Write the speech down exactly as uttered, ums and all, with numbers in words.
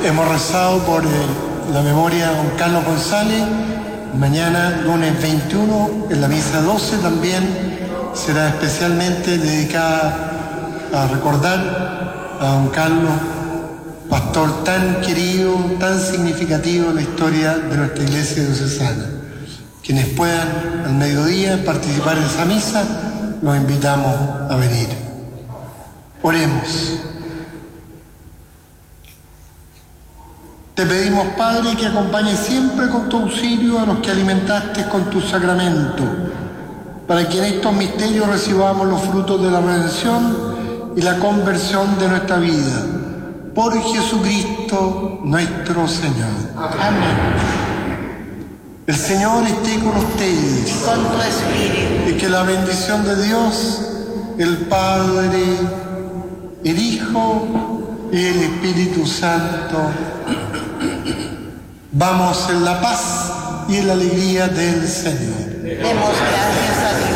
hemos rezado por eh, la memoria de don Carlos González. Mañana, lunes veintiuno, en la misa doce también será especialmente dedicada a recordar a don Carlos, pastor tan querido, tan significativo en la historia de nuestra iglesia diocesana. Quienes puedan al mediodía participar en esa misa, los invitamos a venir. Oremos. Te pedimos, Padre, que acompañes siempre con tu auxilio a los que alimentaste con tu sacramento, para que en estos misterios recibamos los frutos de la redención y la conversión de nuestra vida. Por Jesucristo nuestro Señor. Amén. El Señor esté con ustedes. Y con tu espíritu. Y que la bendición de Dios, el Padre, el Hijo y el Espíritu Santo, vamos en la paz y en la alegría del Señor. Demos gracias a Dios.